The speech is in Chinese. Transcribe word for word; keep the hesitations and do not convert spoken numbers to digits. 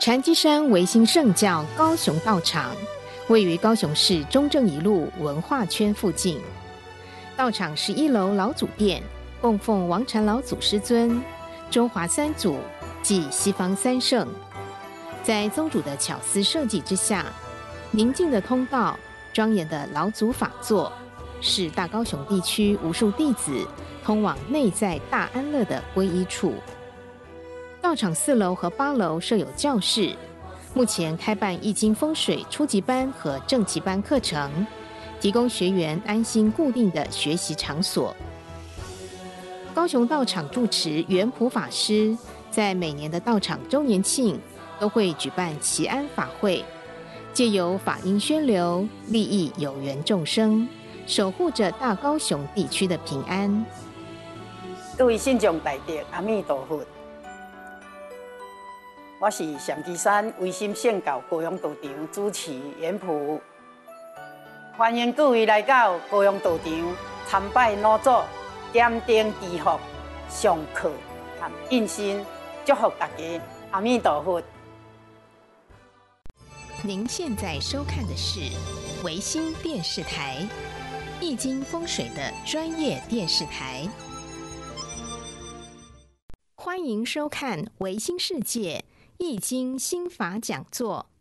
禅机山维新圣教高雄道场位于高雄市中正一路文化圈附近。道场是一楼老祖殿，供奉王禅老祖师尊、中华三祖及西方三圣。在宗主的巧思设计之下，宁静的通道、庄严的老祖法座，是大高雄地区无数弟子通往内在大安乐的皈依处。道场四楼和八楼设有教室，目前开办易经风水初级班和正级班课程，提供学员安心固定的学习场所。高雄道场住持圆普法师在每年的道场周年庆都会举办祈安法会，借由法音宣流，利益有缘众生，守护着大高雄地区的平安。 各位信众大德，阿弥陀佛。我是禅机山维新圣教高雄道场主持圆普，欢迎各位来到高雄道场参拜老祖，点灯祈福、上课和印心，祝福大家，阿弥陀佛。 您现在收看的是维新电视台，易经风水的专业电视台。欢迎收看维新世界易经心法讲座。